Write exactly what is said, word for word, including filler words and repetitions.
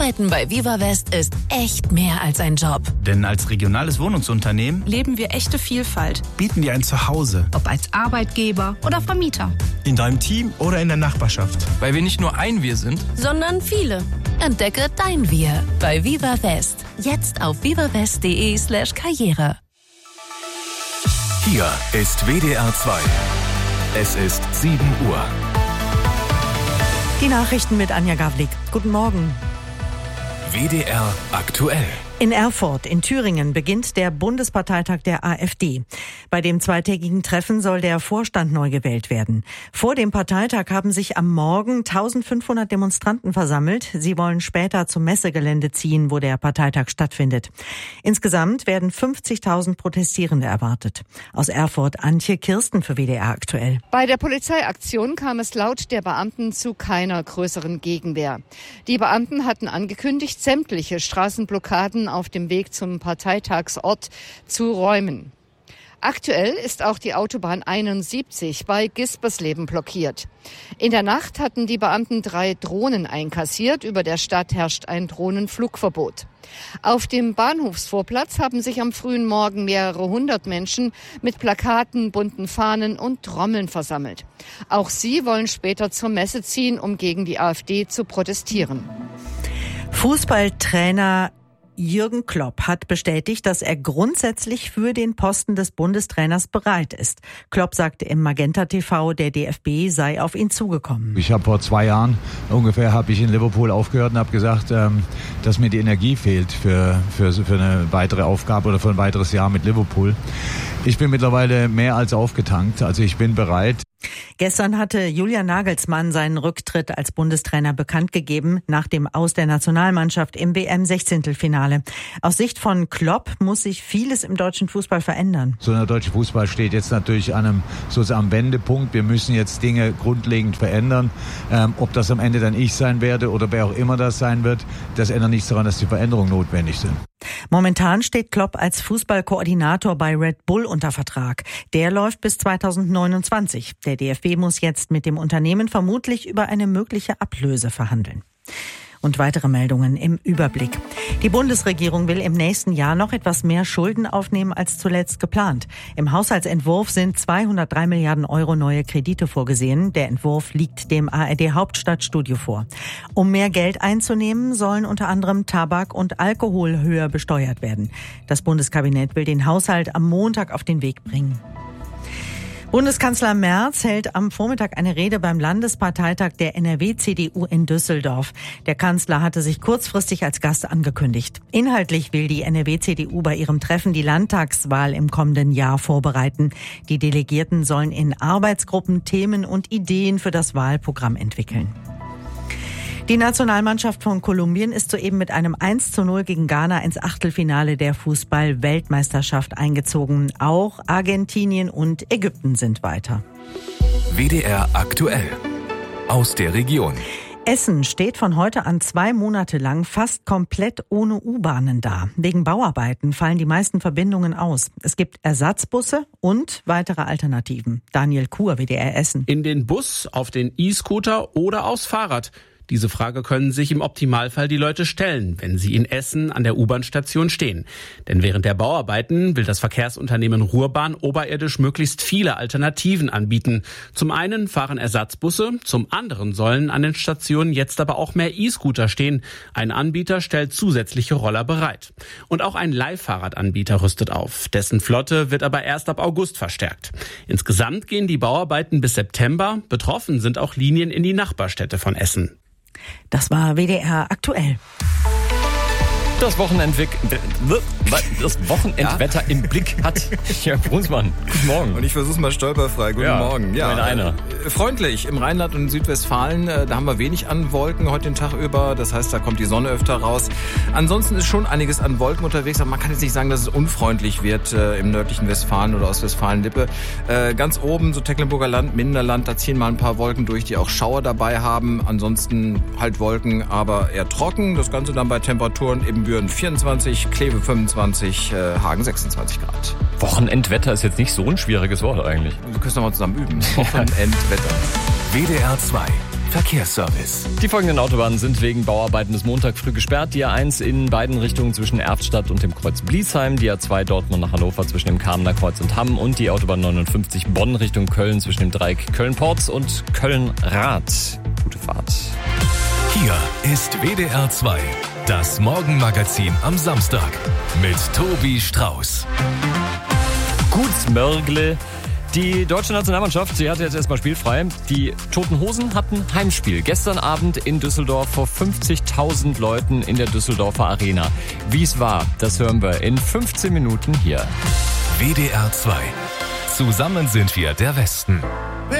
Arbeiten bei Viva West ist echt mehr als ein Job. Denn als regionales Wohnungsunternehmen leben wir echte Vielfalt. Bieten dir ein Zuhause. Ob als Arbeitgeber oder Vermieter. In deinem Team oder in der Nachbarschaft. Weil wir nicht nur ein Wir sind, sondern viele. Entdecke dein Wir bei Viva West. Jetzt auf vivawest.de slash Karriere. Hier ist W D R zwei. Es ist sieben Uhr. Die Nachrichten mit Anja Gawlik. Guten Morgen. W D R aktuell. In Erfurt in Thüringen beginnt der Bundesparteitag der AfD. Bei dem zweitägigen Treffen soll der Vorstand neu gewählt werden. Vor dem Parteitag haben sich am Morgen eintausendfünfhundert Demonstranten versammelt. Sie wollen später zum Messegelände ziehen, wo der Parteitag stattfindet. Insgesamt werden fünfzigtausend Protestierende erwartet. Aus Erfurt Antje Kirsten für W D R aktuell. Bei der Polizeiaktion kam es laut der Beamten zu keiner größeren Gegenwehr. Die Beamten hatten angekündigt, sämtliche Straßenblockaden auf dem Weg zum Parteitagsort zu räumen. Aktuell ist auch die Autobahn einundsiebzig bei Gispersleben blockiert. In der Nacht hatten die Beamten drei Drohnen einkassiert. Über der Stadt herrscht ein Drohnenflugverbot. Auf dem Bahnhofsvorplatz haben sich am frühen Morgen mehrere hundert Menschen mit Plakaten, bunten Fahnen und Trommeln versammelt. Auch sie wollen später zur Messe ziehen, um gegen die AfD zu protestieren. Fußballtrainer Jürgen Klopp hat bestätigt, dass er grundsätzlich für den Posten des Bundestrainers bereit ist. Klopp sagte im Magenta T V, der D F B sei auf ihn zugekommen. Ich habe vor zwei Jahren ungefähr habe ich in Liverpool aufgehört und habe gesagt, ähm, dass mir die Energie fehlt für, für, für eine weitere Aufgabe oder für ein weiteres Jahr mit Liverpool. Ich bin mittlerweile mehr als aufgetankt, also ich bin bereit. Gestern hatte Julian Nagelsmann seinen Rücktritt als Bundestrainer bekannt gegeben, nach dem Aus der Nationalmannschaft im W M-Sechzehntelfinale. Aus Sicht von Klopp muss sich vieles im deutschen Fußball verändern. So der deutsche Fußball steht jetzt natürlich an einem, sozusagen am Wendepunkt. Wir müssen jetzt Dinge grundlegend verändern. Ähm, ob das am Ende dann ich sein werde oder wer auch immer das sein wird, das ändert nichts daran, dass die Veränderungen notwendig sind. Momentan steht Klopp als Fußballkoordinator bei Red Bull unter Vertrag. Der läuft bis zweitausendneunundzwanzig. Der D F B muss jetzt mit dem Unternehmen vermutlich über eine mögliche Ablöse verhandeln. Und weitere Meldungen im Überblick. Die Bundesregierung will im nächsten Jahr noch etwas mehr Schulden aufnehmen als zuletzt geplant. Im Haushaltsentwurf sind zweihundertdrei Milliarden Euro neue Kredite vorgesehen. Der Entwurf liegt dem A R D Hauptstadtstudio vor. Um mehr Geld einzunehmen, sollen unter anderem Tabak und Alkohol höher besteuert werden. Das Bundeskabinett will den Haushalt am Montag auf den Weg bringen. Bundeskanzler Merz hält am Vormittag eine Rede beim Landesparteitag der N R W-C D U in Düsseldorf. Der Kanzler hatte sich kurzfristig als Gast angekündigt. Inhaltlich will die N R W-C D U bei ihrem Treffen die Landtagswahl im kommenden Jahr vorbereiten. Die Delegierten sollen in Arbeitsgruppen Themen und Ideen für das Wahlprogramm entwickeln. Die Nationalmannschaft von Kolumbien ist soeben mit einem eins zu null gegen Ghana ins Achtelfinale der Fußball-Weltmeisterschaft eingezogen. Auch Argentinien und Ägypten sind weiter. W D R aktuell. Aus der Region. Essen steht von heute an zwei Monate lang fast komplett ohne U-Bahnen da. Wegen Bauarbeiten fallen die meisten Verbindungen aus. Es gibt Ersatzbusse und weitere Alternativen. Daniel Kuhr, W D R Essen. In den Bus, auf den E-Scooter oder aufs Fahrrad. Diese Frage können sich im Optimalfall die Leute stellen, wenn sie in Essen an der U-Bahn-Station stehen. Denn während der Bauarbeiten will das Verkehrsunternehmen Ruhrbahn oberirdisch möglichst viele Alternativen anbieten. Zum einen fahren Ersatzbusse, zum anderen sollen an den Stationen jetzt aber auch mehr E-Scooter stehen. Ein Anbieter stellt zusätzliche Roller bereit. Und auch ein Leihfahrradanbieter rüstet auf. Dessen Flotte wird aber erst ab August verstärkt. Insgesamt gehen die Bauarbeiten bis September. Betroffen sind auch Linien in die Nachbarstädte von Essen. Das war W D R aktuell. Das Wochenendwick, das Wochenendwetter ja? im Blick hat Jörg Brunsmann. Guten Morgen. Und ich versuch's mal stolperfrei. Guten ja, Morgen. Ja, einer. Freundlich im Rheinland und Südwestfalen. Da haben wir wenig an Wolken heute den Tag über. Das heißt, da kommt die Sonne öfter raus. Ansonsten ist schon einiges an Wolken unterwegs. Aber man kann jetzt nicht sagen, dass es unfreundlich wird äh, im nördlichen Westfalen oder Ostwestfalen-Lippe. Äh, ganz oben, so Tecklenburger Land, Minderland, da ziehen mal ein paar Wolken durch, die auch Schauer dabei haben. Ansonsten halt Wolken, aber eher trocken. Das Ganze dann bei Temperaturen eben Büren vierundzwanzig, Kleve fünfundzwanzig, äh, Hagen sechsundzwanzig Grad. Wochenendwetter ist jetzt nicht so ein schwieriges Wort eigentlich. Wir können es nochmal zusammen üben. Wochenendwetter. W D R zwei. Verkehrsservice. Die folgenden Autobahnen sind wegen Bauarbeiten bis Montag früh gesperrt. Die A eins in beiden Richtungen zwischen Erftstadt und dem Kreuz Bliesheim, die A zwei Dortmund nach Hannover zwischen dem Kamener Kreuz und Hamm und die Autobahn neunundfünfzig Bonn Richtung Köln zwischen dem Dreieck Köln-Porz und Köln-Rath. Gute Fahrt. Hier ist W D R zwei, das Morgenmagazin am Samstag mit Tobi Strauß. Guts Mörgle. Die deutsche Nationalmannschaft, sie hatte jetzt erstmal spielfrei. Die Toten Hosen hatten Heimspiel. Gestern Abend in Düsseldorf vor fünfzigtausend Leuten in der Düsseldorfer Arena. Wie es war, das hören wir in fünfzehn Minuten hier. W D R zwei. Zusammen sind wir der Westen.